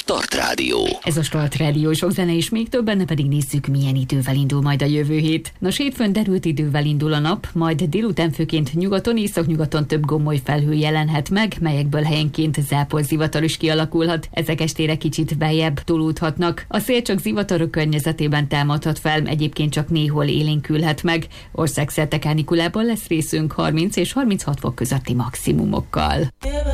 Start Rádió. Ez a Start Rádió, sok zene és még több, benne pedig nézzük, milyen idővel indul majd a jövő hét. Nos, hétfőn derült idővel indul a nap, majd délután főként nyugaton, északnyugaton több gomoly felhő jelenhet meg, melyekből helyenként záporzivatar is kialakulhat. Ezek estére kicsit beljebb tolódhatnak. A szél csak zivatarok környezetében támadhat fel, egyébként csak néhol élénkülhet meg. Országszerte kánikulában lesz részünk 30 és 36 fok közötti maximumokkal.